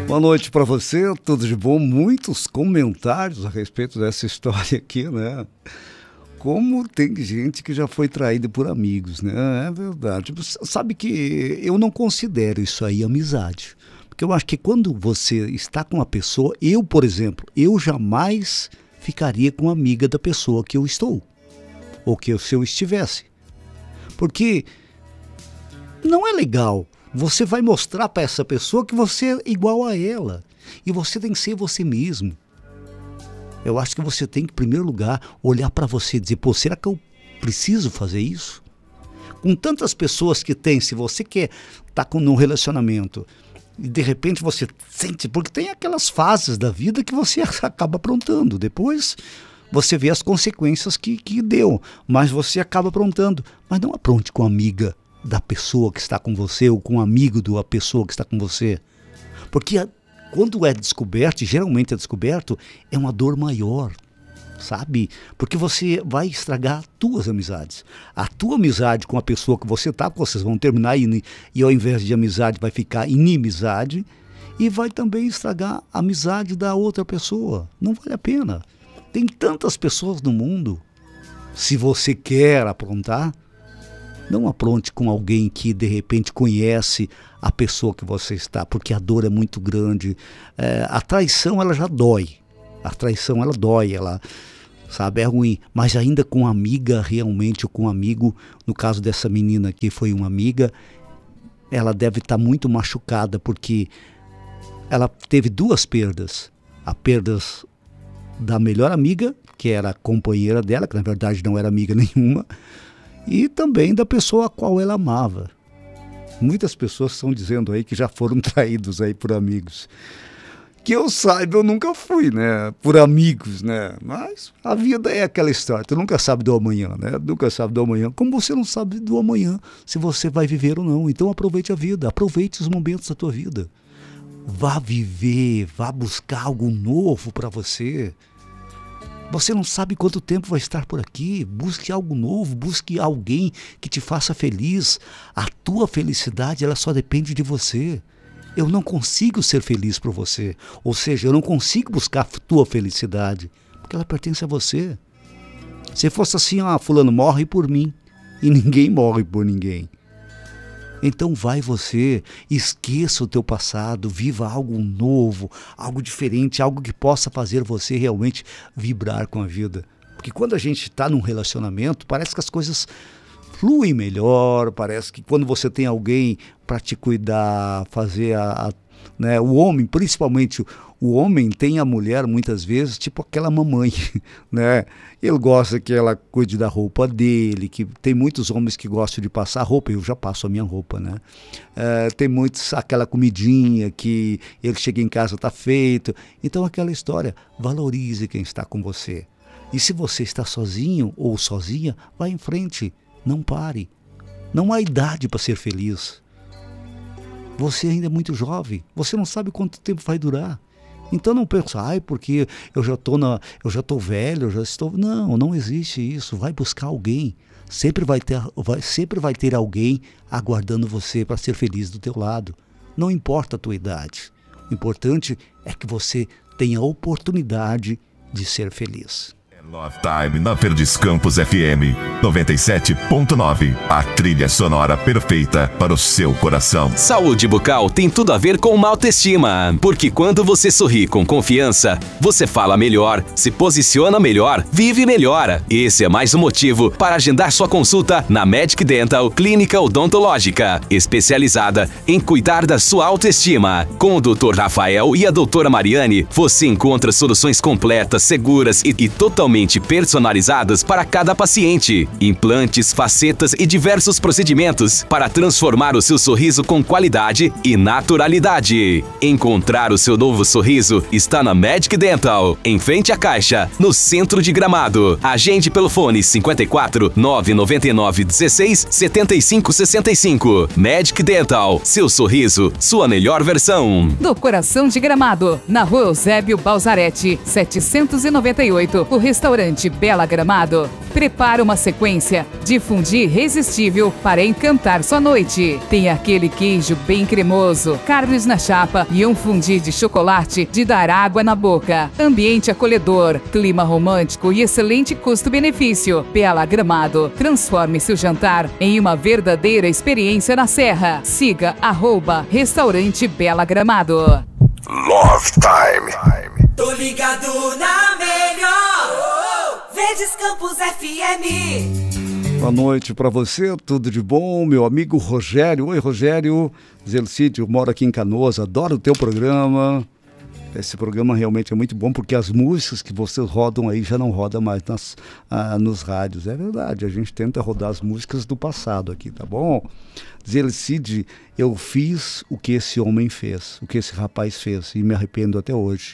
Boa noite para você, tudo de bom? Muitos comentários a respeito dessa história aqui, né? Como tem gente que já foi traída por amigos, né? É verdade. Você sabe que eu não considero isso aí amizade. Porque eu acho que quando você está com uma pessoa, eu, por exemplo, eu jamais ficaria com uma amiga da pessoa que eu estou. Ou que se eu estivesse. Porque não é legal. Você vai mostrar para essa pessoa que você é igual a ela. E você tem que ser você mesmo. Eu acho que você tem que, em primeiro lugar, olhar para você e dizer, pô, será que eu preciso fazer isso? Com tantas pessoas que tem, se você quer estar num relacionamento e de repente você sente, porque tem aquelas fases da vida que você acaba aprontando. Depois você vê as consequências que deu, mas você acaba aprontando. Mas não apronte com a amiga da pessoa que está com você ou com um amigo da pessoa que está com você. Porque quando é descoberto, e geralmente é descoberto, é uma dor maior, sabe? Porque você vai estragar tuas amizades. A tua amizade com a pessoa que você está, vocês vão terminar e ao invés de amizade vai ficar inimizade e vai também estragar a amizade da outra pessoa. Não vale a pena. Tem tantas pessoas no mundo. Se você quer aprontar, não apronte com alguém que de repente conhece a pessoa que você está, porque a dor é muito grande. A traição ela já dói. A traição ela dói, ela, sabe, é ruim. Mas ainda com amiga realmente, ou com amigo, no caso dessa menina que foi uma amiga, ela deve estar muito machucada, porque ela teve duas perdas. A perda da melhor amiga, que era a companheira dela, que na verdade não era amiga nenhuma, e também da pessoa a qual ela amava. Muitas pessoas estão dizendo aí que já foram traídos aí por amigos. Que eu saiba, eu nunca fui, né? Por amigos, né? Mas a vida é aquela história. Tu nunca sabe do amanhã, né? Nunca sabe do amanhã. Como você não sabe do amanhã, se você vai viver ou não. Então aproveite a vida, aproveite os momentos da tua vida. Vá viver, vá buscar algo novo para você. Você não sabe quanto tempo vai estar por aqui. Busque algo novo, busque alguém que te faça feliz. A tua felicidade, ela só depende de você. Eu não consigo ser feliz por você. Ou seja, eu não consigo buscar a tua felicidade, porque ela pertence a você. Se fosse assim, fulano morre por mim, e ninguém morre por ninguém. Então vai você, esqueça o teu passado, viva algo novo, algo diferente, algo que possa fazer você realmente vibrar com a vida. Porque quando a gente está num relacionamento, parece que as coisas fluem melhor, parece que quando você tem alguém para te cuidar, fazer né, o homem, principalmente o homem tem a mulher muitas vezes tipo aquela mamãe, né? Ele gosta que ela cuide da roupa dele, que tem muitos homens que gostam de passar roupa, eu já passo a minha roupa, né? Tem muitos, aquela comidinha que ele chega em casa, está feito. Então aquela história, valorize quem está com você. E se você está sozinho ou sozinha, vá em frente, não pare. Não há idade para ser feliz. Você ainda é muito jovem, você não sabe quanto tempo vai durar. Então não pensa, porque eu já estou velho, eu já estou... Não existe isso. Vai buscar alguém. Sempre vai ter alguém aguardando você para ser feliz do teu lado. Não importa a tua idade. O importante é que você tenha a oportunidade de ser feliz. Love Time na Verdes Campos FM 97.9. A trilha sonora perfeita para o seu coração. Saúde bucal tem tudo a ver com uma autoestima. Porque quando você sorri com confiança, você fala melhor, se posiciona melhor, vive melhor. Esse é mais um motivo para agendar sua consulta na Medic Dental Clínica Odontológica, especializada em cuidar da sua autoestima. Com o Dr. Rafael e a doutora Mariane, você encontra soluções completas, seguras e totalmente personalizadas para cada paciente. Implantes, facetas e diversos procedimentos para transformar o seu sorriso com qualidade e naturalidade. Encontrar o seu novo sorriso está na Medic Dental, em frente à Caixa, no centro de Gramado. Agende pelo fone 54 999 16 75 65. Medic Dental, seu sorriso, sua melhor versão. Do coração de Gramado, na rua Eusébio Balzarete, 798, o Restaurante Bela Gramado prepara uma sequência de fundi irresistível para encantar sua noite. Tem aquele queijo bem cremoso, carnes na chapa e um fundi de chocolate de dar água na boca. Ambiente acolhedor, clima romântico e excelente custo-benefício. Bela Gramado, transforme seu jantar em uma verdadeira experiência na Serra. Siga @Restaurante Bela Gramado. Love Time. Tô ligado na melhor. Verdes Campos FM. Boa noite para você, tudo de bom? Meu amigo Rogério. Oi, Rogério. Zelcídio, moro aqui em Canoas, adoro o teu programa. Esse programa realmente é muito bom porque as músicas que vocês rodam aí já não rodam mais nos rádios. É verdade, a gente tenta rodar as músicas do passado aqui, tá bom? Zelcídio, eu fiz o que esse homem fez, o que esse rapaz fez e me arrependo até hoje.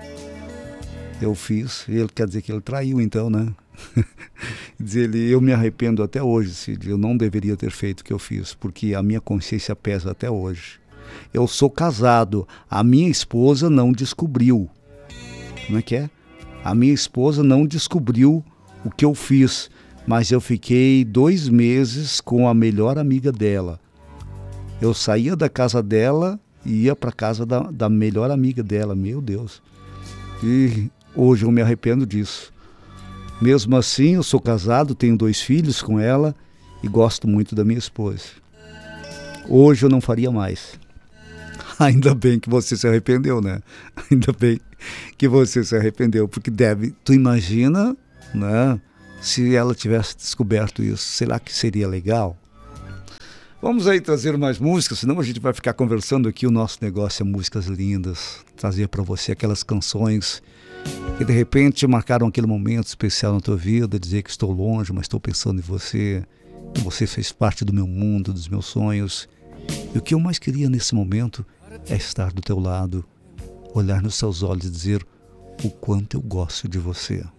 Eu fiz, ele quer dizer que ele traiu então, né? Diz ele, eu me arrependo até hoje, Cid, eu não deveria ter feito o que eu fiz, porque a minha consciência pesa até hoje. Eu sou casado, a minha esposa não descobriu. Como é que é? A minha esposa não descobriu o que eu fiz, mas eu fiquei 2 meses com a melhor amiga dela. Eu saía da casa dela e ia para a casa da melhor amiga dela, meu Deus. E hoje eu me arrependo disso. Mesmo assim, eu sou casado, tenho 2 filhos com ela e gosto muito da minha esposa. Hoje eu não faria mais. Ainda bem que você se arrependeu, né? Ainda bem que você se arrependeu, porque tu imagina, né? Se ela tivesse descoberto isso, será que seria legal? Vamos aí trazer mais músicas, senão a gente vai ficar conversando aqui. O nosso negócio é músicas lindas, trazer para você aquelas canções que de repente marcaram aquele momento especial na tua vida, dizer que estou longe, mas estou pensando em você, você fez parte do meu mundo, dos meus sonhos. E o que eu mais queria nesse momento é estar do teu lado, olhar nos seus olhos e dizer o quanto eu gosto de você.